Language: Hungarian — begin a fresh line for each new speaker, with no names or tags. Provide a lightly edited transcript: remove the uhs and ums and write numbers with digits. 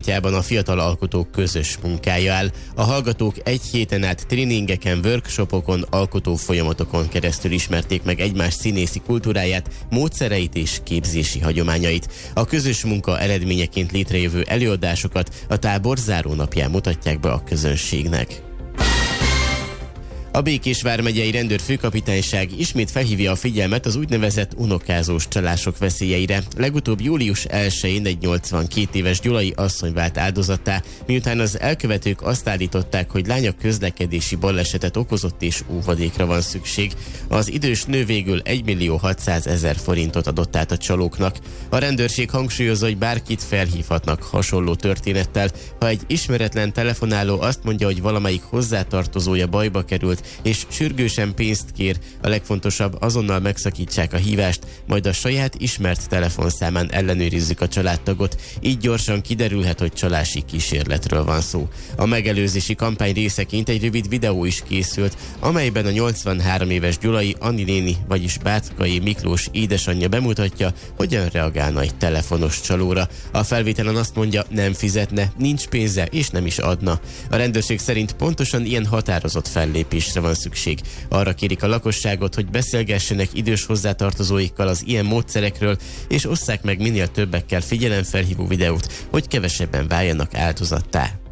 középpontjában a fiatal alkotók közös munkája áll. A hallgatók egy héten át tréningeken, workshopokon, alkotó folyamatokon keresztül ismerték meg egymás színészi kultúráját, módszereit és képzési hagyományait. A közös munka eredményeként létrejövő előadásokat a tábor zárónapján mutatják be a közönségnek. A Békés vármegyei rendőrfőkapitányság ismét felhívja a figyelmet az úgynevezett unokázós csalások veszélyeire. Legutóbb július 1-én egy 82 éves gyulai asszony vált áldozattá, miután az elkövetők azt állították, hogy lánya közlekedési balesetet okozott és óvadékra van szükség. Az idős nő végül 1.600.000 forintot adott át a csalóknak. A rendőrség hangsúlyozza, hogy bárkit felhívhatnak hasonló történettel. Ha egy ismeretlen telefonáló azt mondja, hogy valamelyik hozzátartozója bajba került, és sürgősen pénzt kér, a legfontosabb, azonnal megszakítsák a hívást, majd a saját ismert telefonszámán ellenőrizzük a családtagot, így gyorsan kiderülhet, hogy csalási kísérletről van szó. A megelőzési kampány részeként egy rövid videó is készült, amelyben a 83 éves gyulai Anni néni, vagyis Bátkai Miklós édesanyja bemutatja, hogyan reagálna egy telefonos csalóra. A felvételen azt mondja, nem fizetne, nincs pénze és nem is adna. A rendőrség szerint pontosan ilyen határozott fellépésre van szükség. Arra kérik a lakosságot, hogy beszélgessenek idős hozzátartozóikkal az ilyen módszerekről, és osszák meg minél többekkel figyelemfelhívó videót, hogy kevesebben váljanak áldozattá.